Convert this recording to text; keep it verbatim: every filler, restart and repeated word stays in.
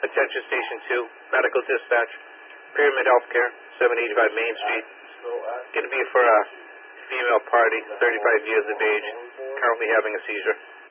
Attention Station two, Medical Dispatch, Pyramid Healthcare, seven eighty-five Main Street. Going to be for a female party, thirty-five years of age, currently having a seizure.